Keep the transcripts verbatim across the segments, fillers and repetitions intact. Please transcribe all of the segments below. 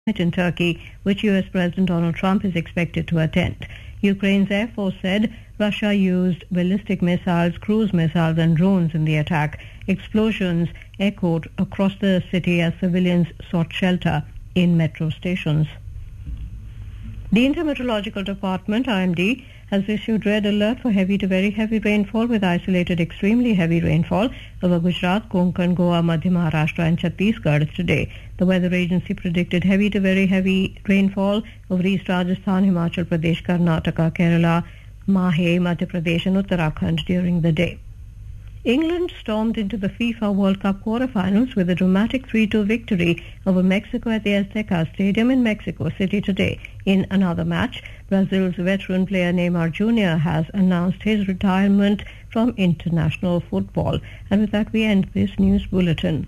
in Turkey, which U S President Donald Trump is expected to attend. Ukraine's Air Force said Russia used ballistic missiles, cruise missiles and drones in the attack. Explosions echoed across the city as civilians sought shelter in metro stations. The Intermeteorological Department, I M D, has issued red alert for heavy to very heavy rainfall with isolated extremely heavy rainfall over Gujarat, Konkan, Goa, Madhya Maharashtra and Chhattisgarh today. The weather agency predicted heavy to very heavy rainfall over East Rajasthan, Himachal Pradesh, Karnataka, Kerala, Mahe, Madhya Pradesh and Uttarakhand during the day. England stormed into the FIFA World Cup quarterfinals with a dramatic three two victory over Mexico at the Azteca Stadium in Mexico City today. In another match, Brazil's veteran player Neymar Junior has announced his retirement from international football. And with that, we end this news bulletin.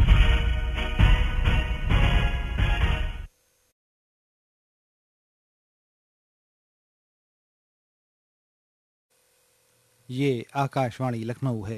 ये आकाशवाणी लखनऊ है।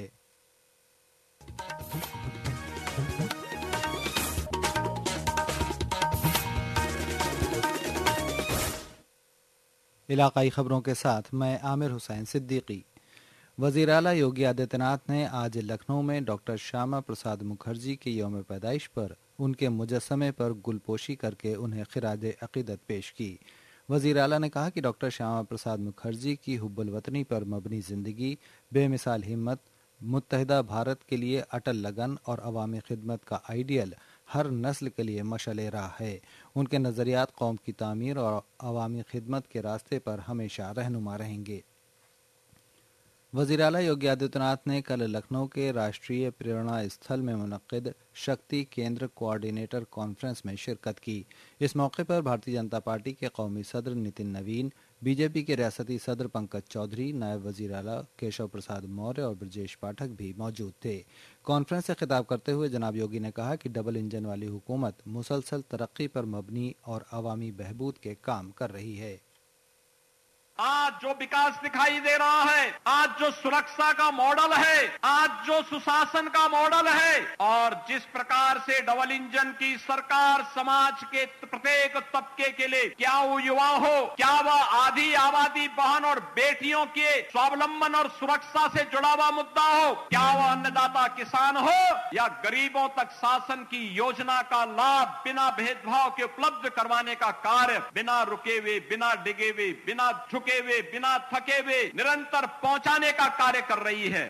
इलाकाई खबरों के साथ मैं आमिर हुसैन सिद्दीकी। वज़ीर आला योगी आदित्यनाथ ने आज लखनऊ में डॉक्टर श्यामा प्रसाद मुखर्जी की यौम पैदाइश पर उनके मुजस्समे पर गुलपोशी करके उन्हें खिराज अक़ीदत पेश की। वज़ीर आला ने कहा कि डॉक्टर श्यामा प्रसाद मुखर्जी की हुब्बुल वतनी पर मबनी ज़िंदगी, बेमिसाल हिम्मत, मुत्तहिदा भारत के लिए अटल लगन और अवामी खिदमत का आइडियल हर नस्ल के लिए मशअल राह है। उनके नज़रियात कौम की तामीर और अवामी खिदमत के रास्ते पर हमेशा रहनुमा रहेंगे। वज़ीर आला योगी आदित्यनाथ ने कल लखनऊ के राष्ट्रीय प्रेरणा स्थल में मुनक्किद शक्ति केंद्र कोऑर्डिनेटर कॉन्फ्रेंस में शिरकत की। इस मौके पर भारतीय जनता पार्टी के कौमी सदर नितिन नवीन, बीजेपी के रियासती सदर पंकज चौधरी, नायब वज़ीर आला केशव प्रसाद मौर्य और ब्रजेश पाठक भी मौजूद थे। कॉन्फ्रेंस से खिताब करते हुए जनाब योगी ने कहा कि डबल इंजन वाली हुकूमत मुसलसल तरक्की पर मबनी और अवामी बहबूद के काम कर रही है। आज जो विकास दिखाई दे रहा है, आज जो सुरक्षा का मॉडल है, आज जो सुशासन का मॉडल है और जिस प्रकार से डबल इंजन की सरकार समाज के प्रत्येक तबके के लिए, क्या वो युवा हो, क्या वह आधी आबादी बहन और बेटियों के स्वावलंबन और सुरक्षा से जुड़ा हुआ मुद्दा हो, क्या वह अन्नदाता किसान हो या गरीबों तक शासन की योजना का लाभ बिना भेदभाव के उपलब्ध करवाने का कार्य बिना रुके हुए, बिना डिगे हुए, बिना झुके वे, बिना थके वे निरंतर पहुंचाने का कार्य कर रही है।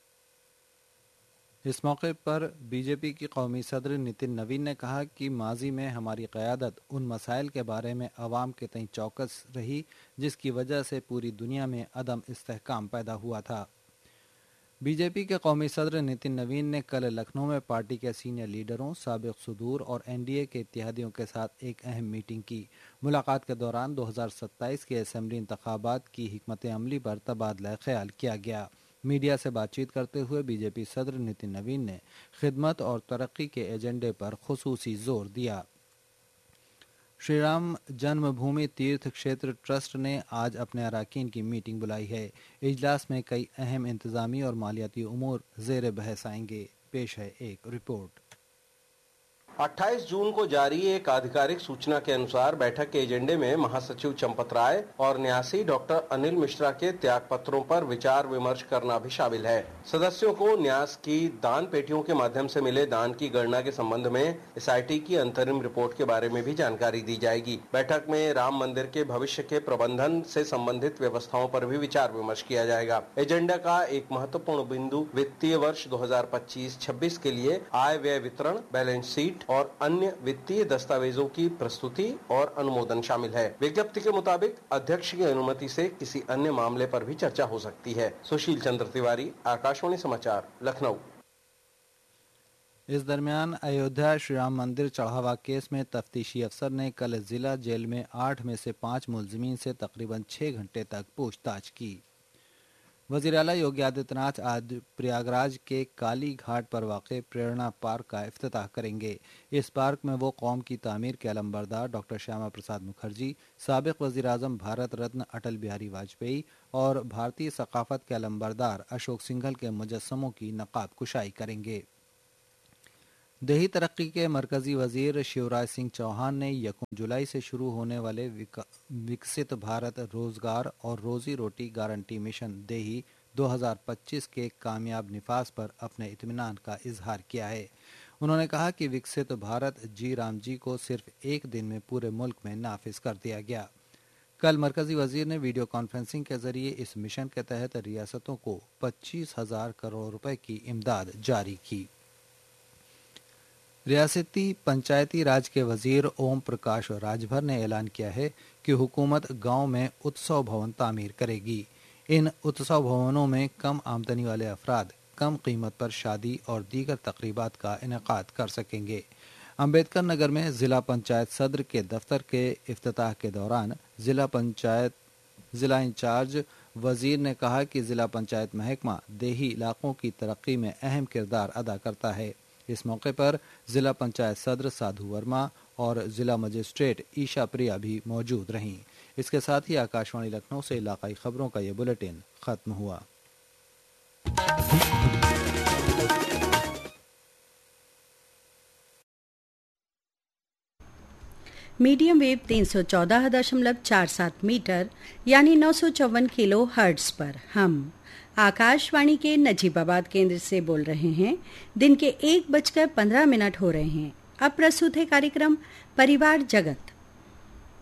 इस मौके पर बीजेपी की कौमी सदर नितिन नवीन ने कहा कि माजी में हमारी क़यादत उन मसाइल के बारे में अवाम के तई चौकस रही जिसकी वजह से पूरी दुनिया में अदम इस्तेहकाम पैदा हुआ था। बीजेपी के कौमी सदर नितिन नवीन ने कल लखनऊ में पार्टी के सीनियर लीडरों, साबिक सुदूर और एनडीए के इत्तेहादियों के साथ एक अहम मीटिंग की। मुलाकात के दौरान दो हज़ार सत्ताईस के असेंबली इंतखाबात की हिकमत अमली पर तबादला ख्याल किया गया। मीडिया से बातचीत करते हुए बीजेपी सदर नितिन नवीन ने खिदमत और तरक्की के एजेंडे पर खुसूसी जोर दिया। श्री राम जन्मभूमि तीर्थ क्षेत्र ट्रस्ट ने आज अपने अरकान की मीटिंग बुलाई है। इजलास में कई अहम इंतजामी और मालियाती उमूर ज़ेर बहस आएंगे। पेश है एक रिपोर्ट। अट्ठाईस जून को जारी एक आधिकारिक सूचना के अनुसार बैठक के एजेंडे में महासचिव चंपत राय और न्यासी डॉक्टर अनिल मिश्रा के त्याग पत्रों पर विचार विमर्श करना भी शामिल है। सदस्यों को न्यास की दान पेटियों के माध्यम से मिले दान की गणना के संबंध में एसआईटी की अंतरिम रिपोर्ट के बारे में भी जानकारी दी जाएगी। बैठक में राम मंदिर के भविष्य के प्रबंधन से संबंधित व्यवस्थाओं पर भी विचार विमर्श किया जाएगा। एजेंडा का एक महत्वपूर्ण बिंदु वित्तीय वर्ष दो हजार पच्चीस छब्बीस के लिए आय व्यय वितरण, बैलेंस शीट और अन्य वित्तीय दस्तावेजों की प्रस्तुति और अनुमोदन शामिल है। विज्ञप्ति के मुताबिक अध्यक्ष की अनुमति से किसी अन्य मामले पर भी चर्चा हो सकती है। सुशील चंद्र तिवारी, आकाशवाणी समाचार, लखनऊ। इस दरमियान अयोध्या श्री राम मंदिर चढ़ावा केस में तफ्तीशी अफसर ने कल जिला जेल में आठ में से पांच मुलजिमीन से तकरीबन छह घंटे तक पूछताछ की। वज़ीर आला योगी आदित्यनाथ आज प्रयागराज के काली घाट पर वाक़े प्रेरणा पार्क का इफ्तिताह करेंगे। इस पार्क में वो कौम की तामीर के अलंबरदार डॉक्टर श्यामा प्रसाद मुखर्जी, साबिक़ वज़ीर आज़म भारत रत्न अटल बिहारी वाजपेयी और भारतीय सकाफ़त के अलंबरदार अशोक सिंघल के मुजस्समों की नक़ाब कुशाई करेंगे। देही तरक्की के मरकजी वजीर शिवराज सिंह चौहान ने यकम जुलाई से शुरू होने वाले विकसित भारत रोजगार और रोजी रोटी गारंटी मिशन देही दो हज़ार पच्चीस के कामयाब निफाज पर अपने इत्मीनान का इजहार किया है। उन्होंने कहा कि विकसित भारत जी राम जी को सिर्फ एक दिन में पूरे मुल्क में नाफिज कर दिया गया। कल मरकजी वजीर ने वीडियो कॉन्फ्रेंसिंग के जरिए इस मिशन के तहत रियासतों को पच्चीस हजार करोड़ रुपए की इमदाद जारी की। रियासती पंचायती राज के वजीर ओम प्रकाश राजभर ने ऐलान किया है कि हुकूमत गांव में उत्सव भवन तामीर करेगी। इन उत्सव भवनों में कम आमदनी वाले अफराद कम कीमत पर शादी और दीगर तकरीबात का इनेकाद कर सकेंगे। अम्बेडकर नगर में जिला पंचायत सदर के दफ्तर के इफ्तिताह के दौरान जिला पंचायत जिला इंचार्ज वजीर ने कहा कि जिला पंचायत महकमा देही इलाकों की तरक्की में अहम किरदार अदा करता है। इस मौके पर जिला पंचायत सदर साधु वर्मा और जिला मजिस्ट्रेट ईशा प्रिया भी मौजूद रहीं। इसके साथ ही आकाशवाणी लखनऊ से इलाकाई खबरों का ये बुलेटिन खत्म हुआ। मीडियम वेव तीन सौ चौदह दशमलव चार सात मीटर यानी नौ सौ चौवन किलो हर्ट्ज पर हम आकाशवाणी के नजीबाबाद केंद्र से बोल रहे हैं। दिन के एक बजकर पंद्रह मिनट हो रहे हैं। अब प्रस्तुत है कार्यक्रम परिवार जगत।